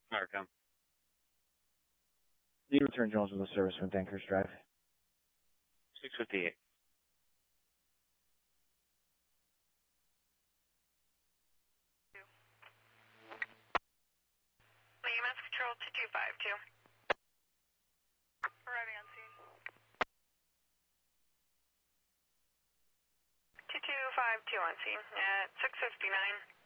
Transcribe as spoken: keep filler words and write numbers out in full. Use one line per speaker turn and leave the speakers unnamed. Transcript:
Markham.
Need to return Jones with a service from Dankers Drive.
six fifty-eight.
E M S Control two two five two. Arriving on scene. two two five two on scene at six fifty-nine.